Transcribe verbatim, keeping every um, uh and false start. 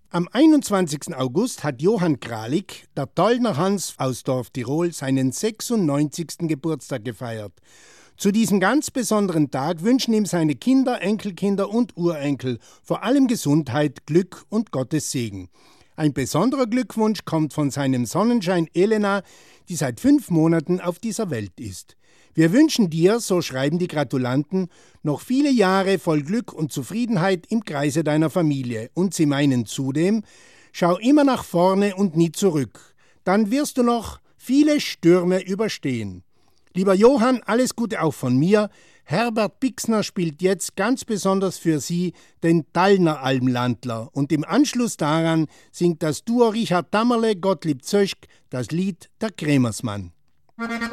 Am einundzwanzigsten August hat Johann Kralik, der Tollner Hans aus Dorf Tirol, seinen sechsundneunzigsten Geburtstag gefeiert. Zu diesem ganz besonderen Tag wünschen ihm seine Kinder, Enkelkinder und Urenkel vor allem Gesundheit, Glück und Gottes Segen. Ein besonderer Glückwunsch kommt von seinem Sonnenschein Elena, die seit fünf Monaten auf dieser Welt ist. Wir wünschen dir, so schreiben die Gratulanten, noch viele Jahre voll Glück und Zufriedenheit im Kreise deiner Familie. Und sie meinen zudem, schau immer nach vorne und nie zurück. Dann wirst du noch viele Stürme überstehen. Lieber Johann, alles Gute auch von mir. Herbert Bixner spielt jetzt ganz besonders für Sie den Tallner Almlandler. Und im Anschluss daran singt das Duo Richard Tammerle, Gottlieb Zöschk das Lied Der Krämersmann.